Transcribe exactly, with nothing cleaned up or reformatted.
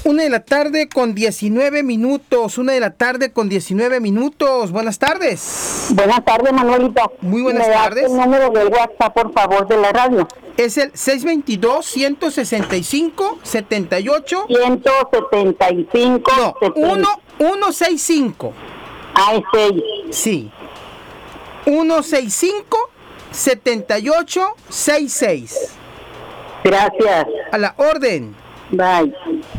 Una de la tarde con diecinueve minutos. Una de la tarde con diecinueve minutos. Buenas tardes. Buenas tardes, Manuelita. Muy buenas ¿Me das tardes. el número de WhatsApp, por favor, de la radio? Es el seis dos dos, uno seis cinco, siete ocho. ciento setenta y cinco. No, uno sesenta y cinco. Ah, es seis. Sí. uno seis cinco, siete ocho seis seis. Gracias. A la orden. Bye.